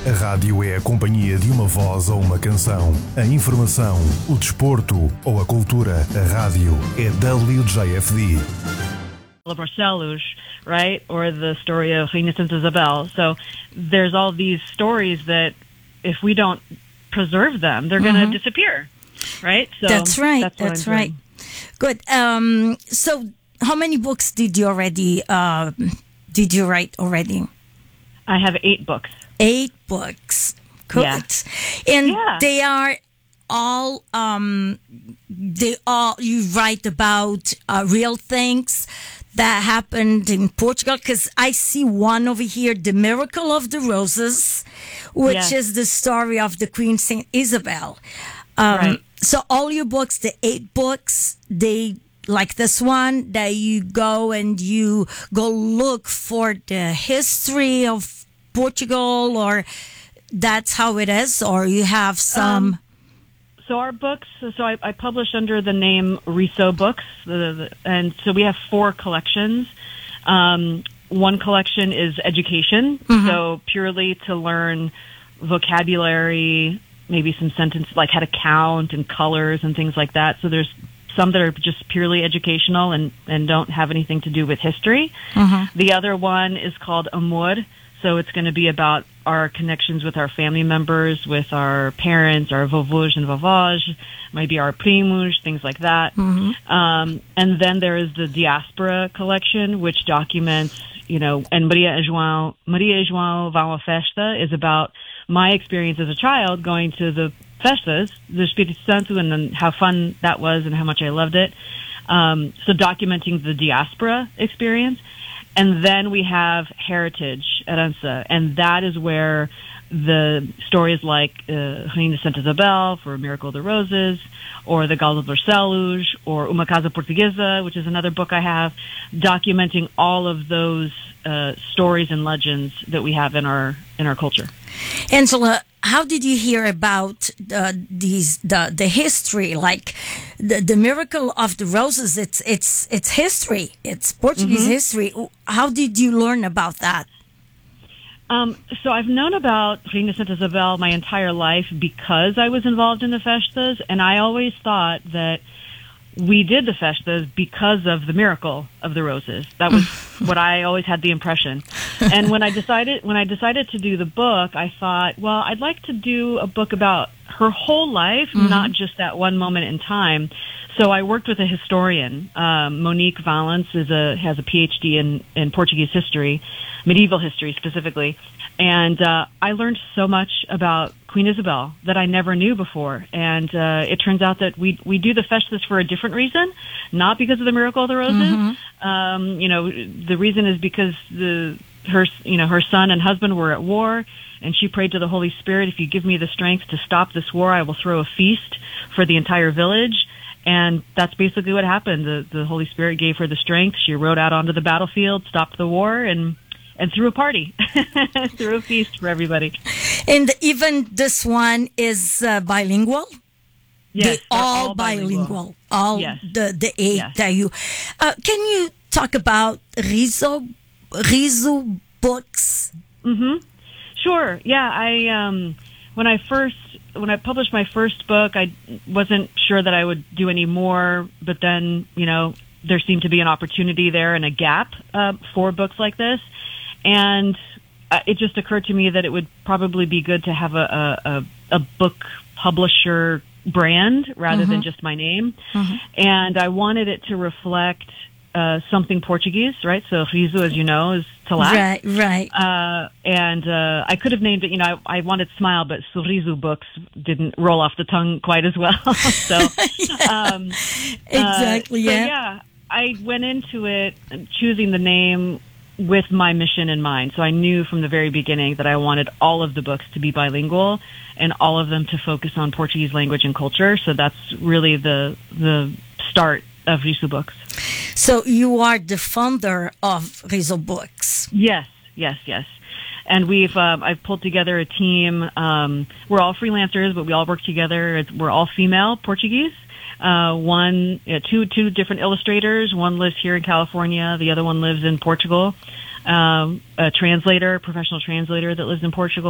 A rádio é a companhia de uma voz ou uma canção. A informação, o desporto ou a cultura. A rádio é WJFD. Barcelos, right? Or the story of Reina Santa Isabel. So there's all these stories that if we don't preserve them, they're going to disappear, right? So that's right. That's right. Good. So how many books did you write already? I have 8 books. 8 books. Good. Yeah. And they are all you write about real things that happened in Portugal, because I see one over here, The Miracle of the Roses, which is the story of the Queen Saint Isabel. Right. So all your books, the 8 books, they like this one, that you go look for the history of Portugal, or that's how it is, or you have some... So our books, I publish under the name Riso Books, and so we have 4 collections. One collection is education, so purely to learn vocabulary, maybe some sentences, like how to count and colors and things like that. So there's some that are just purely educational and don't have anything to do with history. The other one is called Amor. So it's going to be about our connections with our family members, with our parents, our vovôs and vovós, maybe our primos, things like that. And then there is the Diaspora collection, which documents, and Maria e João Vão à Festa is about my experience as a child going to the festas, the Espírito Santo, and then how fun that was and how much I loved it. So documenting the diaspora experience. And then we have Heritage, Herança, and that is where the stories like Reina Santa Isabel for Miracle of the Roses, or the Galo de Barcelos, or Uma Casa Portuguesa, which is another book I have, documenting all of those stories and legends that we have in our culture. Angela, how did you hear about the history, like the Miracle of the Roses? It's history. It's Portuguese history. How did you learn about that? So I've known about Reina Santa Isabel my entire life because I was involved in the festas, and I always thought that we did the festas because of the Miracle of the Roses. That was what I always had the impression. And when I decided to do the book, I thought, well, I'd like to do a book about her whole life, not just that one moment in time. So I worked with a historian. Monique Valence has a PhD in Portuguese history, medieval history specifically. And I learned so much about Queen Isabel that I never knew before. And it turns out that we do the festas for a different reason, not because of the Miracle of the Roses. The reason is because her son and husband were at war, and she prayed to the Holy Spirit, if you give me the strength to stop this war, I will throw a feast for the entire village. And that's basically what happened. The Holy Spirit gave her the strength. She rode out onto the battlefield, stopped the war, and threw a party, threw a feast for everybody. And even this one is bilingual? Yes, they're all bilingual. All the 8 that you... can you talk about Riso Books? Sure. Yeah, when I published my first book, I wasn't sure that I would do any more, but then, there seemed to be an opportunity there and a gap for books like this. And it just occurred to me that it would probably be good to have a book publisher brand rather than just my name. And I wanted it to reflect something Portuguese, right? So riso, as you know, is to laugh. Right. And I could have named it, I wanted Smile, but Sorriso Books didn't roll off the tongue quite as well. So exactly, So yeah, I went into it choosing the name with my mission in mind. So I knew from the very beginning that I wanted all of the books to be bilingual and all of them to focus on Portuguese language and culture. So that's really the start of Riso Books. So you are the founder of Riso Books. Yes. And I've pulled together a team. We're all freelancers, but we all work together. We're all female Portuguese. Two different illustrators. One lives here in California. The other one lives in Portugal. A professional translator that lives in Portugal.